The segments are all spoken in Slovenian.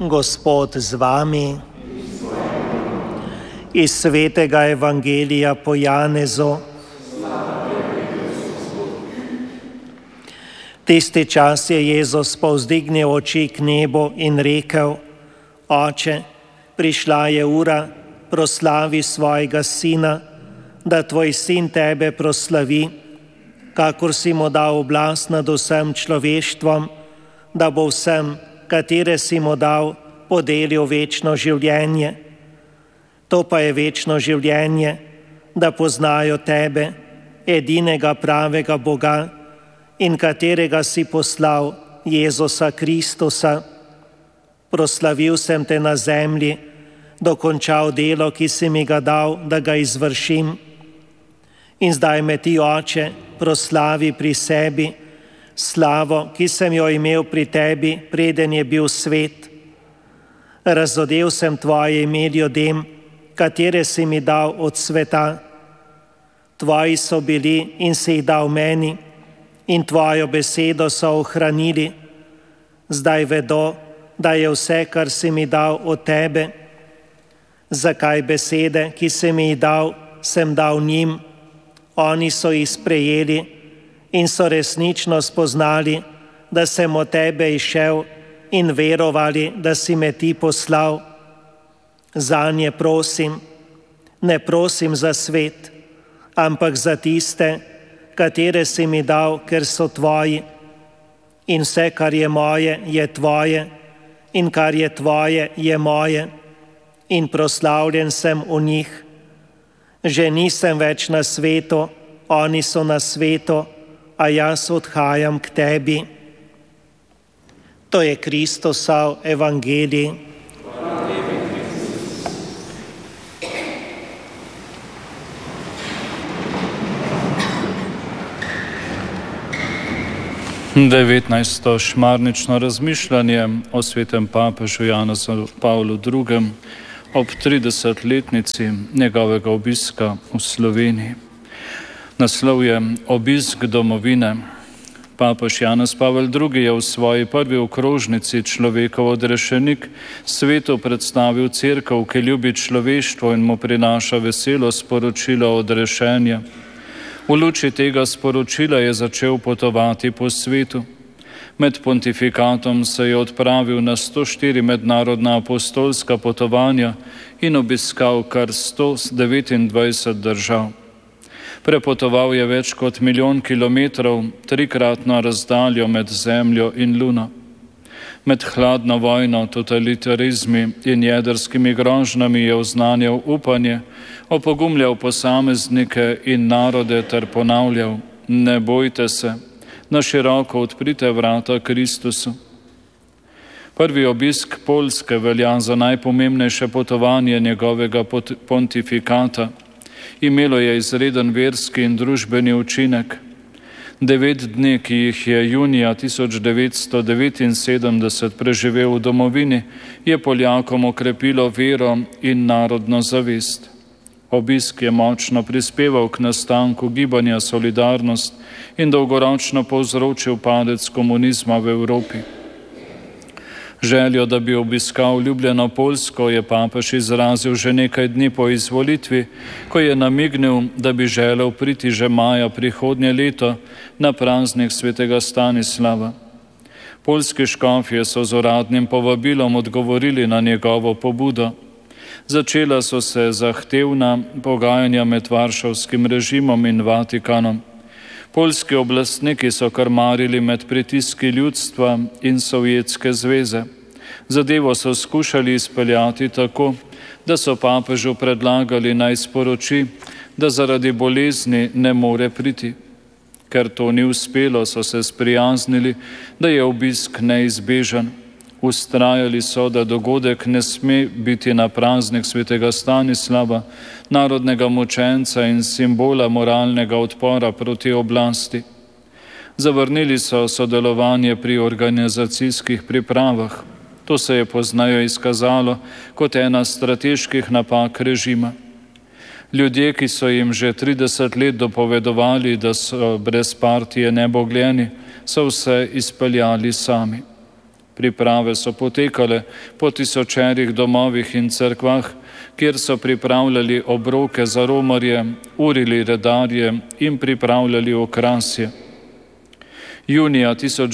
Gospod z vami. Iz svetega evangelija po Janezu. Tisti čas je Jezus povzdignil oči k nebu in rekel: Oče, prišla je ura, proslavi svojega sina, da tvoj sin tebe proslavi, kakor si mu dal oblast nad vsem človeštvom, da bo vsem, katere si mu dal, podelil večno življenje. To pa je večno življenje, da poznajo tebe, edinega pravega Boga, in katerega si poslal, Jezusa Kristusa. Proslavil sem te na zemlji, dokončal delo, ki si mi ga dal, da ga izvršim. In zdaj me ti, Oče, proslavi pri sebi, slavo, ki sem jo imel pri tebi, preden je bil svet. Razodel sem tvoje ime ljudem, katere si mi dal od sveta. Tvoji so bili in si jih dal meni, in tvojo besedo so ohranili. Zdaj vedo, da je vse, kar si mi dal, od tebe. Zakaj besede, ki si mi jih dal, sem dal njim? Oni so jih sprejeli in so resnično spoznali, da sem od tebe izšel, in verovali, da si me ti poslal. Zanje prosim, ne prosim za svet, ampak za tiste, katere si mi dal, ker so tvoji. In vse, kar je moje, je tvoje, in kar je tvoje, je moje, in proslavljen sem v njih. Že nisem več na svetu, oni so na svetu, a jaz odhajam k tebi. To je Kristusov evangelij. 19. šmarnično razmišljanje o svetem papežu Janezu Pavlu II. Ob 30-letnici njegovega obiska v Sloveniji. Naslov je Obisk domovine. Papež Janez Pavel II. Je v svoji prvi okrožnici Človekov odrešenik svetu predstavil cerkev, ki ljubi človeštvo in mu prinaša veselo sporočilo odrešenja. V luči tega sporočila je začel potovati po svetu. Med pontifikatom se je odpravil na 104 mednarodna apostolska potovanja in obiskal kar 129 držav. Prepotoval je več kot 1 milijon kilometrov, 3-kratno razdaljo med Zemljo in Luno. Med hladno vojno, totalitarizmi in jedrskimi grožnjami je oznanjal upanje, opogumljal posameznike in narode ter ponavljal: ne bojte se, na široko odprite vrata Kristusu. Prvi obisk Poljske velja za najpomembnejše potovanje njegovega pontifikata. Imelo je izreden verski in družbeni učinek. 9 dni, ki jih je junija 1979 preživel v domovini, je Poljakom okrepilo vero in narodno zavest. Obisk je močno prispeval k nastanku gibanja Solidarnost in dolgoročno povzročil padec komunizma v Evropi. Željo, da bi obiskal ljubljeno Poljsko, je papež izrazil že nekaj dni po izvolitvi, ko je namignil, da bi želel priti že maja prihodnje leto na praznik svetega Stanislava. Poljski škofje so z uradnim povabilom odgovorili na njegovo pobudo. Začela so se zahtevna pogajanja med varšavskim režimom in Vatikanom. Poljski oblastniki so krmarili med pritiski ljudstva in Sovjetske zveze. Zadevo so skušali izpeljati tako, da so papežu predlagali naj sporoči, da zaradi bolezni ne more priti. Ker to ni uspelo, so se sprijaznili, da je obisk neizbežen. Vztrajali so, da dogodek ne sme biti na praznik svetega Stanislava, narodnega mučenca in simbola moralnega odpora proti oblasti. Zavrnili so sodelovanje pri organizacijskih pripravah. To se je pozneje izkazalo kot ena strateških napak režima. Ljudje, ki so jim že 30 let dopovedovali, da so brez partije nebogljeni, so vse izpeljali sami. Priprave so potekale po tisočerih domovih in cerkvah, kjer so pripravljali obroke za romarje, urili redarje in pripravljali okrasje. Junija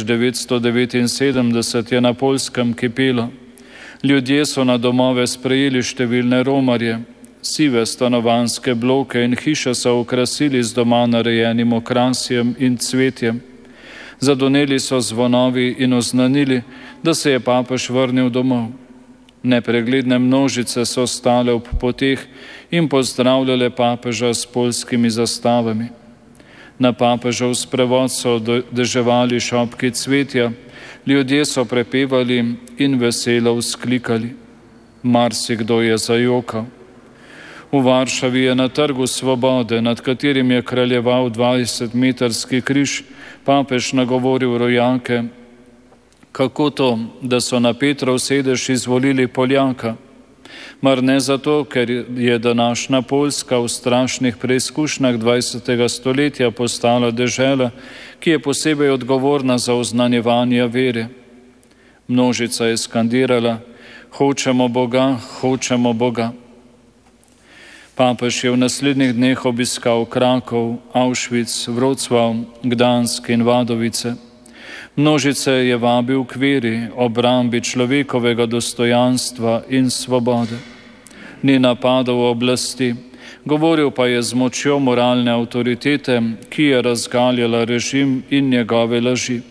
1979 je na Poljskem kipelo. Ljudje so na domove sprejeli številne romarje. Sive stanovanjske bloke in hiše so okrasili z doma narejenim okrasjem in cvetjem. Zadoneli so zvonovi in oznanili, da se je papež vrnil domov. Nepregledne množice so stale ob poteh in pozdravljale papeža s poljskimi zastavami. Na papežev sprevod so deževali šopki cvetja, ljudje so prepevali in veselo vzklikali. Marsikdo je zajokal. V Varšavi je na Trgu Svobode, nad katerim je kraljeval 20-metrski križ, papež nagovoril rojake, kako to, da so na Petrov sedež izvolili Poljaka. Mar ne zato, ker je današnja Poljska v strašnih preizkušnjah 20. stoletja postala dežela, ki je posebej odgovorna za oznanjevanje vere. Množica je skandirala, hočemo Boga, hočemo Boga. Papež je v naslednjih dneh obiskal Krakov, Auschwitz, Vroclav, Gdansk in Vadovice. Množice je vabil k veri, obrambi človekovega dostojanstva in svobode. Ni napadal oblasti, govoril pa je z močjo moralne avtoritete, ki je razgaljala režim in njegove laži.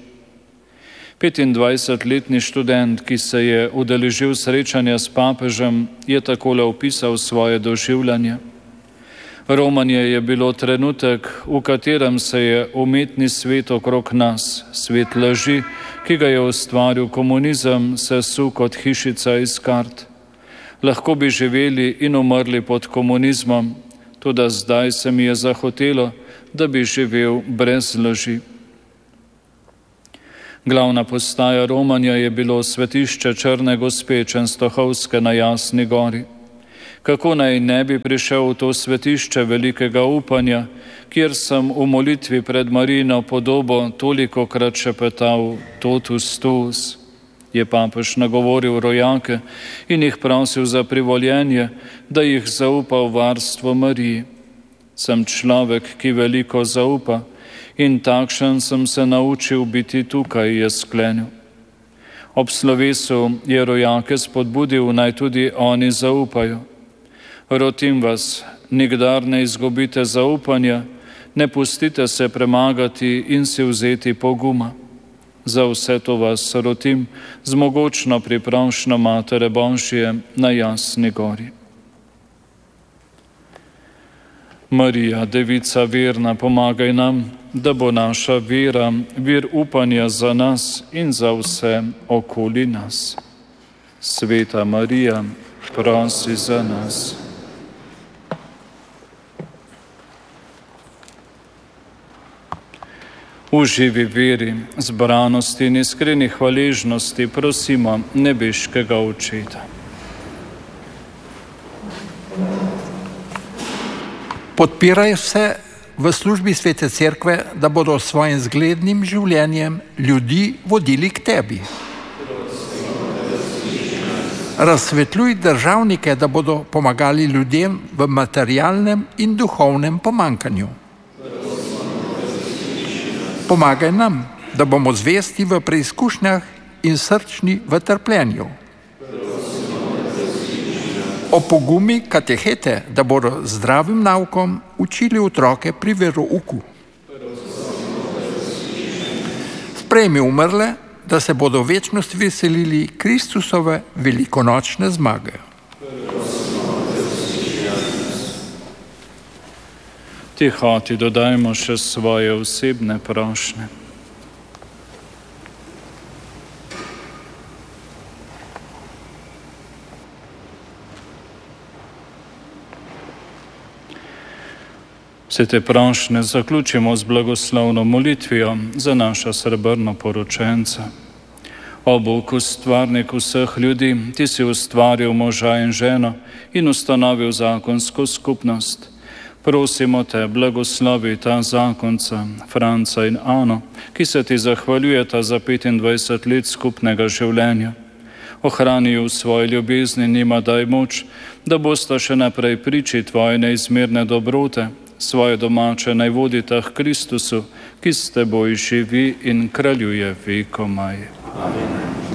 25-letni študent, ki se je udeležil srečanja s papežem, je takole opisal svoje doživljanje. Romanje je bilo trenutek, v katerem se je umetni svet okrog nas, svet laži, ki ga je ustvaril komunizem, sesul kot hišica iz kart. Lahko bi živeli in umrli pod komunizmom, toda zdaj se mi je zahotelo, da bi živel brez laži. Glavna postaja romanja je bilo svetišče Črne gospe Čenstohovske na Jasni gori. Kako naj ne bi prišel v to svetišče velikega upanja, kjer sem v molitvi pred Marijino podobo tolikokrat šepetal totus tuus, je papež nagovoril rojake in jih prosil za privoljenje, da jih zaupa v varstvo Mariji. Sem človek, ki veliko zaupa, in takšen sem se naučil biti tukaj, je sklenil. Ob slovesu je rojake spodbudil, naj tudi oni zaupajo. Rotim vas, nikdar ne izgubite zaupanja, ne pustite se premagati in si vzeti poguma. Za vse to vas rotim z mogočno priprošnjo Matere Božje na Jasni gori. Marija, Devica verna, pomagaj nam, da bo naša vera vir upanja za nas in za vse okoli nas. Sveta Marija, prosi za nas. V živi veri, zbranosti in iskreni hvaležnosti prosimo nebeškega Očeta. Podpiraj se v službi Svete Cerkve, da bodo s svojim zglednim življenjem ljudi vodili k tebi. Razsvetljuj državnike, da bodo pomagali ljudem v materialnem in duhovnem pomanjkanju. Pomagaj nam, da bomo zvesti v preizkušnjah in srčni v trpljenju. Opogumi katehete, da bodo zdravim naukom učili otroke pri verouku. Sprejmi umrle, da se bodo v večnosti veselili Kristusove velikonočne zmage. Tihoti dodajmo še svoje osebne prošnje. Vse te prošnje zaključimo z blagoslovno molitvijo za naša srebrno poročenca. O Bog, ustvarnik vseh ljudi, ti si ustvaril moža in ženo in ustanovil zakonsko skupnost. Prosimo te, blagoslovi ta zakonca, Franca in Ano, ki se ti zahvaljujeta za 25 let skupnega življenja. Ohrani v svoji ljubezni, njima daj moč, da bosta še naprej priči tvoje neizmerne dobrote, svoje domače naj vodita k Kristusu, ki s teboj živi in kraljuje vekomaj. Amen.